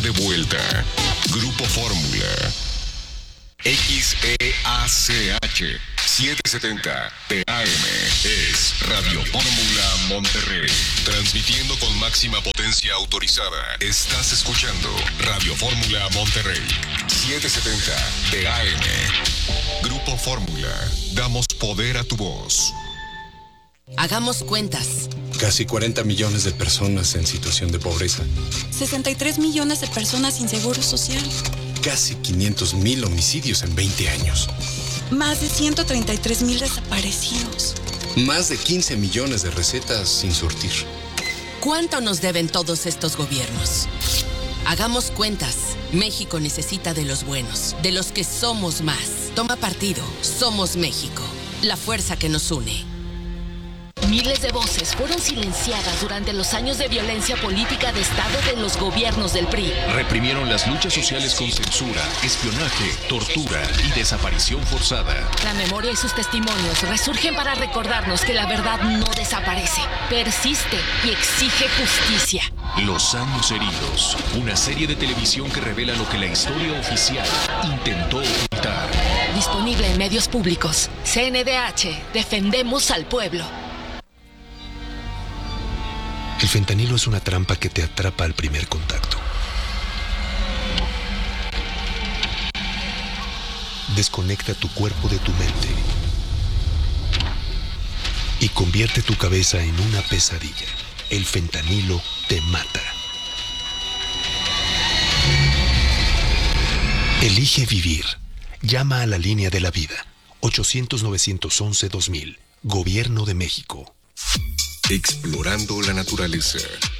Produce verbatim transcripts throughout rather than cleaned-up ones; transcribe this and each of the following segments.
de vuelta. Grupo Fórmula. X E A C H setecientos setenta T A M es Radio Fórmula Monterrey. Transmitiendo con máxima potencia autorizada. Estás escuchando Radio Fórmula Monterrey. setecientos setenta T A M. Grupo Fórmula. Damos poder a tu voz. Hagamos cuentas. Casi cuarenta millones de personas en situación de pobreza. sesenta y tres millones de personas sin seguro social. Casi quinientos mil homicidios en veinte años. Más de ciento treinta y tres mil desaparecidos. Más de quince millones de recetas sin surtir. ¿Cuánto nos deben todos estos gobiernos? Hagamos cuentas. México necesita de los buenos, de los que somos más. Toma partido. Somos México. La fuerza que nos une. Miles de voces fueron silenciadas durante los años de violencia política de Estado de los gobiernos del P R I. Reprimieron las luchas sociales con censura, espionaje, tortura y desaparición forzada. La memoria y sus testimonios resurgen para recordarnos que la verdad no desaparece, persiste y exige justicia. Los años heridos, una serie de televisión que revela lo que la historia oficial intentó ocultar. Disponible en medios públicos. C N D H, defendemos al pueblo. El fentanilo es una trampa que te atrapa al primer contacto. Desconecta tu cuerpo de tu mente y convierte tu cabeza en una pesadilla. El fentanilo te mata. Elige vivir. Llama a la línea de la vida. ochocientos, novecientos once, dos mil. Gobierno de México. Explorando la naturaleza.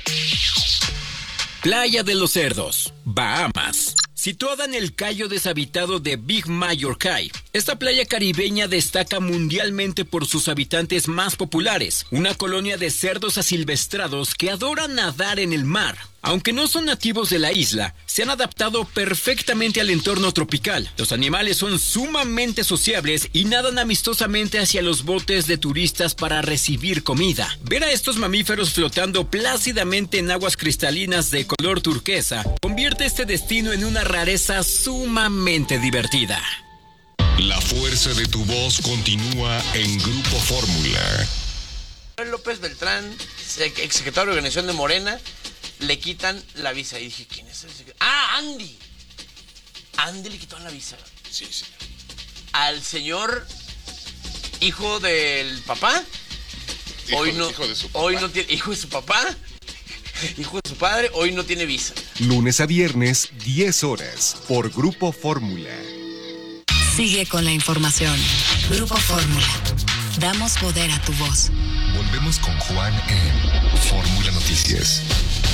Playa de los Cerdos, Bahamas. Situada en el cayo deshabitado de Big Major Cay, esta playa caribeña destaca mundialmente por sus habitantes más populares, una colonia de cerdos asilvestrados que adoran nadar en el mar. Aunque no son nativos de la isla, se han adaptado perfectamente al entorno tropical. Los animales son sumamente sociables y nadan amistosamente hacia los botes de turistas para recibir comida. Ver a estos mamíferos flotando plácidamente en aguas cristalinas de color turquesa convierte este destino en una rareza sumamente divertida. La fuerza de tu voz continúa en Grupo Fórmula. López Beltrán, exsecretario de Organización de Morena, le quitan la visa. Y dije, ¿quién es el secretario? ¡Ah, Andy! Andy le quitó la visa. Sí, sí. Al señor hijo del papá. Hijo, hoy no, hijo de su papá. Hoy no tiene, hijo de su papá. Hijo de su padre, hoy no tiene visa. Lunes a viernes, diez horas, por Grupo Fórmula. Sigue con la información. Grupo Fórmula. Damos poder a tu voz. Volvemos con Juan en Fórmula Noticias.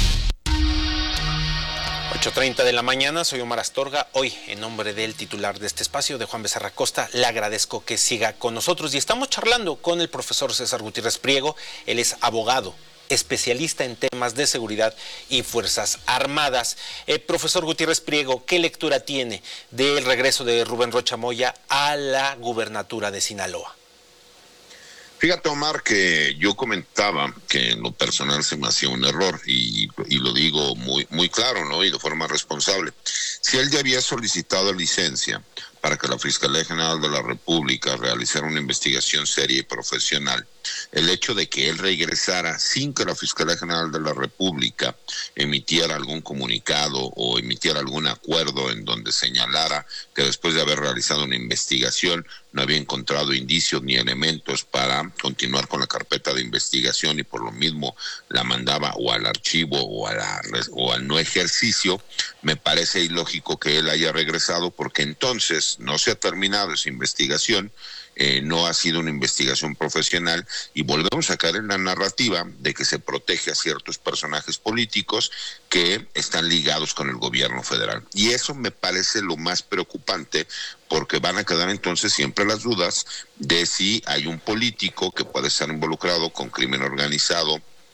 ocho treinta de la mañana, soy Omar Astorga. Hoy, en nombre del titular de este espacio, de Juan Becerra Costa, le agradezco que siga con nosotros. Y estamos charlando con el profesor César Gutiérrez Priego. Él es abogado, especialista en temas de seguridad y Fuerzas Armadas. Eh, profesor Gutiérrez Priego, ¿qué lectura tiene del regreso de Rubén Rocha Moya a la gubernatura de Sinaloa? Fíjate, Omar, que yo comentaba que en lo personal se me hacía un error y, y lo digo muy, muy claro, ¿no? Y de forma responsable. Si él ya había solicitado licencia para que la Fiscalía General de la República realizara una investigación seria y profesional, el hecho de que él regresara sin que la Fiscalía General de la República emitiera algún comunicado o emitiera algún acuerdo en donde señalara que después de haber realizado una investigación no había encontrado indicios ni elementos para continuar con la carpeta de investigación y por lo mismo la mandaba o al archivo o, a la, o al no ejercicio, me parece ilógico que él haya regresado porque entonces no se ha terminado esa investigación. Eh, no ha sido una investigación profesional y volvemos a caer en la narrativa de que se protege a ciertos personajes políticos que están ligados con el gobierno federal. Y eso me parece lo más preocupante porque van a quedar entonces siempre las dudas de si hay un político que puede estar involucrado con crimen organizado,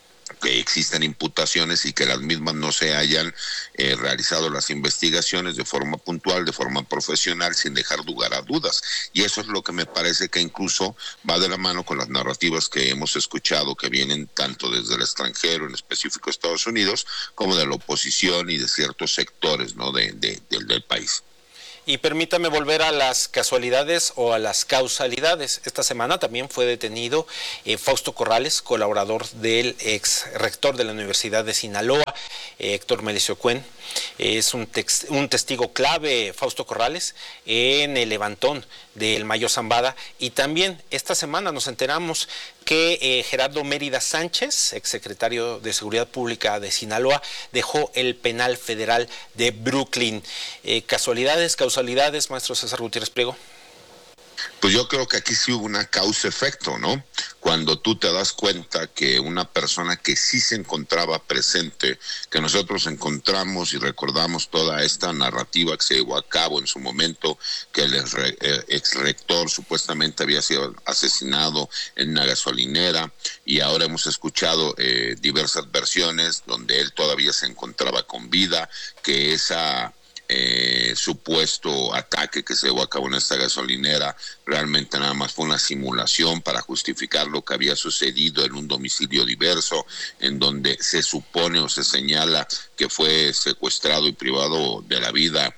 que existen imputaciones y que las mismas no se hayan eh, realizado las investigaciones de forma puntual, de forma profesional, sin dejar lugar a dudas. Y eso es lo que me parece que incluso va de la mano con las narrativas que hemos escuchado, que vienen tanto desde el extranjero, en específico Estados Unidos, como de la oposición y de ciertos sectores, ¿no?, de, de, de, del país. Y permítame volver a las casualidades o a las causalidades. Esta semana también fue detenido eh, Fausto Corrales, colaborador del ex rector de la Universidad de Sinaloa, eh, Héctor Melesio Cuen. Es un, tex, un testigo clave, Fausto Corrales, en el levantón del Mayo Zambada. Y también esta semana nos enteramos que eh, Gerardo Mérida Sánchez, exsecretario de Seguridad Pública de Sinaloa, dejó el penal federal de Brooklyn. Eh, ¿Casualidades, causalidades, maestro César Gutiérrez Priego? Pues yo creo que aquí sí hubo una causa-efecto, ¿no? Cuando tú te das cuenta que una persona que sí se encontraba presente, que nosotros encontramos y recordamos toda esta narrativa que se llevó a cabo en su momento, que el ex rector supuestamente había sido asesinado en una gasolinera, y ahora hemos escuchado eh, diversas versiones donde él todavía se encontraba con vida, que esa... Eh, supuesto ataque que se llevó a cabo en esta gasolinera realmente nada más fue una simulación para justificar lo que había sucedido en un domicilio diverso, en donde se supone o se señala que fue secuestrado y privado de la vida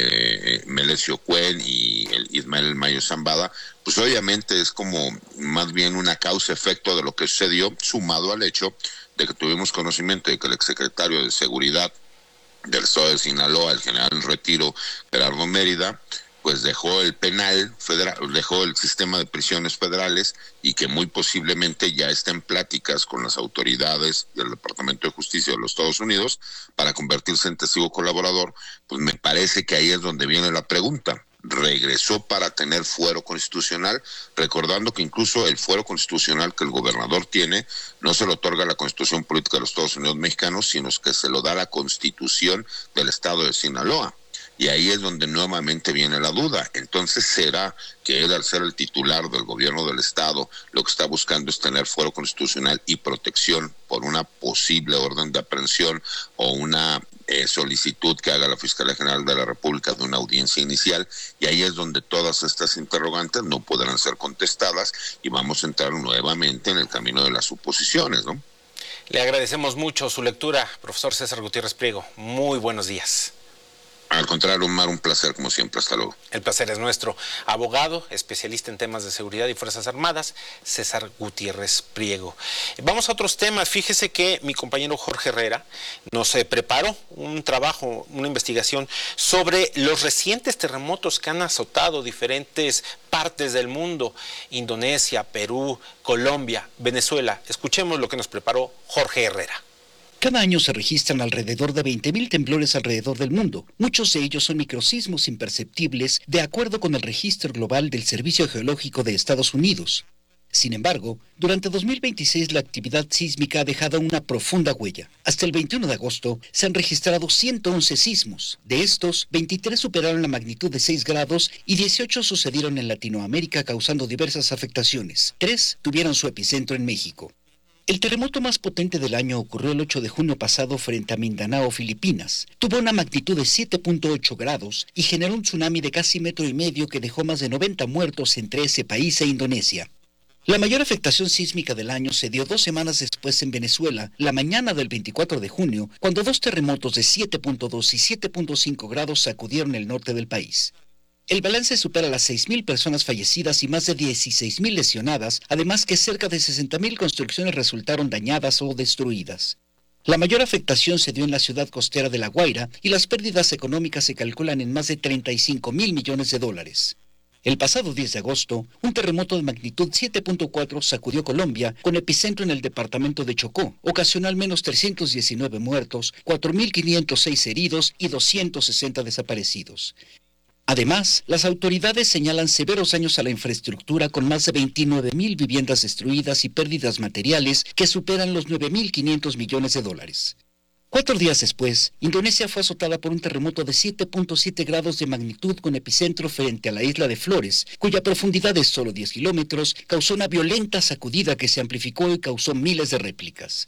eh, Melesio Cuen y el Ismael Mayo Zambada. Pues obviamente es como más bien una causa-efecto de lo que sucedió, sumado al hecho de que tuvimos conocimiento de que el exsecretario de Seguridad del Estado de Sinaloa, el general en retiro Gerardo Mérida, pues dejó el penal federal, dejó el sistema de prisiones federales, y que muy posiblemente ya está en pláticas con las autoridades del Departamento de Justicia de los Estados Unidos para convertirse en testigo colaborador. Pues me parece que ahí es donde viene la pregunta. Regresó para tener fuero constitucional, recordando que incluso el fuero constitucional que el gobernador tiene no se lo otorga la Constitución Política de los Estados Unidos Mexicanos, sino que se lo da la Constitución del Estado de Sinaloa. Y ahí es donde nuevamente viene la duda. Entonces, ¿será que él, al ser el titular del gobierno del Estado, lo que está buscando es tener fuero constitucional y protección por una posible orden de aprehensión o una eh, solicitud que haga la Fiscalía General de la República de una audiencia inicial? Y ahí es donde todas estas interrogantes no podrán ser contestadas y vamos a entrar nuevamente en el camino de las suposiciones, ¿no? Le agradecemos mucho su lectura, profesor César Gutiérrez Priego. Muy buenos días. Al contrario, Omar, un placer como siempre. Hasta luego. El placer es nuestro. Abogado, especialista en temas de seguridad y Fuerzas Armadas, César Gutiérrez Priego. Vamos a otros temas. Fíjese que mi compañero Jorge Herrera nos eh, preparó un trabajo, una investigación sobre los recientes terremotos que han azotado diferentes partes del mundo: Indonesia, Perú, Colombia, Venezuela. Escuchemos lo que nos preparó Jorge Herrera. Cada año se registran alrededor de veinte mil temblores alrededor del mundo. Muchos de ellos son microsismos imperceptibles, de acuerdo con el registro global del Servicio Geológico de Estados Unidos. Sin embargo, durante dos mil veintiséis la actividad sísmica ha dejado una profunda huella. Hasta el veintiuno de agosto se han registrado ciento once sismos. De estos, veintitrés superaron la magnitud de seis grados y dieciocho sucedieron en Latinoamérica, causando diversas afectaciones. Tres tuvieron su epicentro en México. El terremoto más potente del año ocurrió el ocho de junio pasado frente a Mindanao, Filipinas. Tuvo una magnitud de siete punto ocho grados y generó un tsunami de casi metro y medio que dejó más de noventa muertos entre ese país e Indonesia. La mayor afectación sísmica del año se dio dos semanas después en Venezuela, la mañana del veinticuatro de junio, cuando dos terremotos de siete punto dos y siete punto cinco grados sacudieron el norte del país. El balance supera las seis mil personas fallecidas y más de dieciséis mil lesionadas, además que cerca de sesenta mil construcciones resultaron dañadas o destruidas. La mayor afectación se dio en la ciudad costera de La Guaira y las pérdidas económicas se calculan en más de treinta y cinco mil millones de dólares. El pasado diez de agosto, un terremoto de magnitud siete punto cuatro sacudió Colombia con epicentro en el departamento de Chocó. Ocasionó al menos trescientos diecinueve muertos, cuatro mil quinientos seis heridos y doscientos sesenta desaparecidos. Además, las autoridades señalan severos daños a la infraestructura con más de veintinueve mil viviendas destruidas y pérdidas materiales que superan los nueve mil quinientos millones de dólares. Cuatro días después, Indonesia fue azotada por un terremoto de siete punto siete grados de magnitud con epicentro frente a la isla de Flores, cuya profundidad de solo diez kilómetros causó una violenta sacudida que se amplificó y causó miles de réplicas.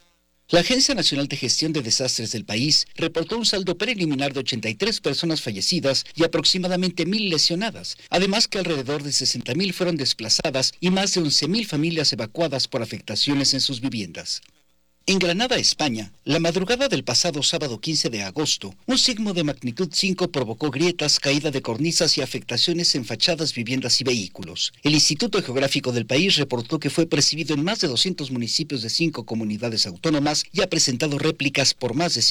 La Agencia Nacional de Gestión de Desastres del país reportó un saldo preliminar de ochenta y tres personas fallecidas y aproximadamente mil lesionadas, además que alrededor de sesenta mil fueron desplazadas y más de once mil familias evacuadas por afectaciones en sus viviendas. En Granada, España, la madrugada del pasado sábado quince de agosto, un sismo de magnitud cinco provocó grietas, caída de cornisas y afectaciones en fachadas, viviendas y vehículos. El Instituto Geográfico del país reportó que fue percibido en más de doscientos municipios de cinco comunidades autónomas y ha presentado réplicas por más de